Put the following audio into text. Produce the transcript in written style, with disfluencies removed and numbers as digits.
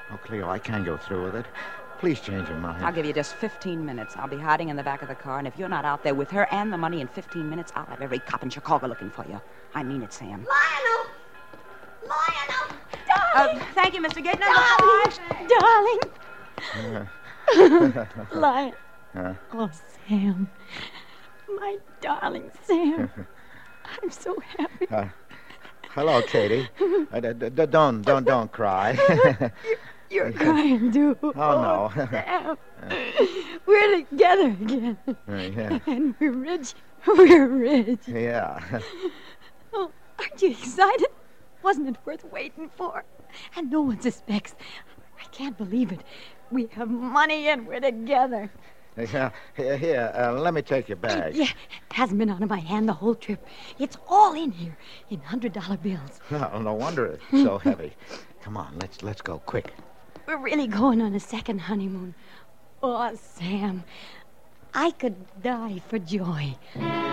Oh, Cleo, I can't go through with it. Please change your mind. I'll give you just 15 minutes. I'll be hiding in the back of the car, and if you're not out there with her and the money in 15 minutes, I'll have every cop in Chicago looking for you. I mean it, Sam. Lionel! Darling! Thank you, Mr. Gate. Number 5. Darling! Lion. Oh, Sam. My darling Sam. I'm so happy. Hello, Katie. Don't cry. You're crying, too. Oh, no. Sam. We're together again. Yeah. And we're rich. We're rich. Yeah. Oh, aren't you excited? Wasn't it worth waiting for? And no one suspects. I can't believe it. We have money and we're together. Yeah. Here, let me take your bag. Yeah, hasn't been out of my hand the whole trip. It's all in here, in $100 bills. Oh, no wonder it's so heavy. Come on, let's go quick. We're really going on a second honeymoon. Oh, Sam, I could die for joy.